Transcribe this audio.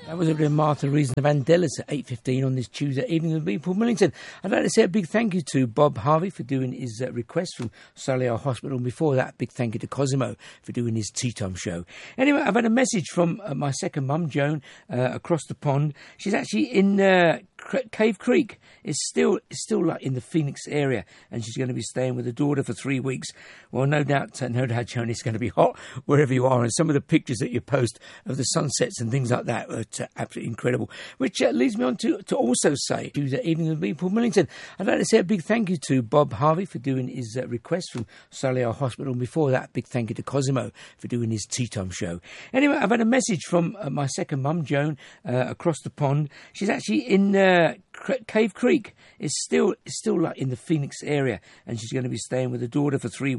That was a bit of Martha Rees and the Vandellas at 8:15 on this Tuesday evening with me, Paul Millington. I'd like to say a big thank you to Bob Harvey for doing his request from Solihull Hospital. And before that, big thank you to Cosimo for doing his Tea Time show. Anyway, I've had a message from my second mum, Joan, across the pond. She's actually in Cave Creek. It's still like in the Phoenix area, and she's going to be staying with her daughter for 3 weeks. Well, no doubt, Joan, it's going to be hot wherever you are, and some of the pictures that you post of the sunsets and things like that are absolutely incredible. Which leads me on to also say, Tuesday evening with me, Paul Millington. I'd like to say a big thank you to Bob Harvey for doing his request from Solihull Hospital, and before that, big thank you to Cosimo for doing his Tea Time show. Anyway, I've had a message from my second mum, Joan, across the pond. She's actually in Cave Creek. It's still like in the Phoenix area, and she's going to be staying with her daughter for 3 weeks.